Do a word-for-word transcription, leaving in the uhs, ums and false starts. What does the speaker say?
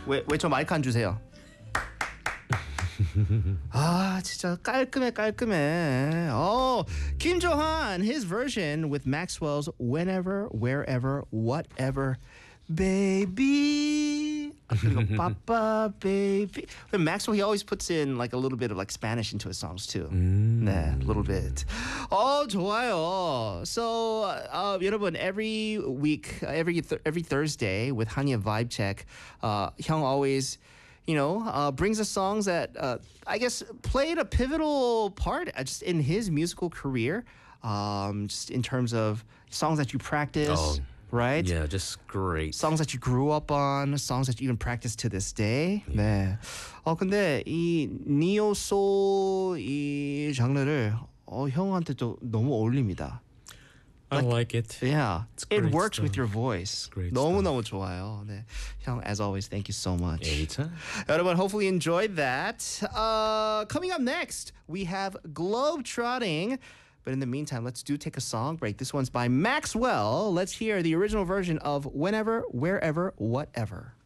왜왜 저 마이크 안 주세요? 아 진짜 깔끔해 깔끔해. Oh, Kim Jo-han, his version with Maxwell's Whenever, Wherever, Whatever, Baby. 그리고 Papa, Baby. But Maxwell, he always puts in like a little bit of like Spanish into his songs too. 음. 네, a little bit. 어 좋아요. So, uh, 여러분, every week, every th- every Thursday with Hanya Vibe Check, uh, 형 always. You know, uh, brings us songs that uh, I guess played a pivotal part uh, just in his musical career, um, just in terms of songs that you practice, Oh, right? Yeah, just great. Songs that you grew up on, songs that you even practice to this day. 네. 어 근데 이 니오 소ul 이 장르를 어 형한테 또 너무 어울립니다. I like it. Yeah, it great works with stuff. your voice. great 너무 너무 좋아요. 네, 형, as always, thank you so much. Anytime. 여러분, hopefully enjoyed that. Uh, coming up next, we have Globetrotting. But in the meantime, let's do take a song break. This one's by Maxwell. Let's hear the original version of Whenever, Wherever, Whatever.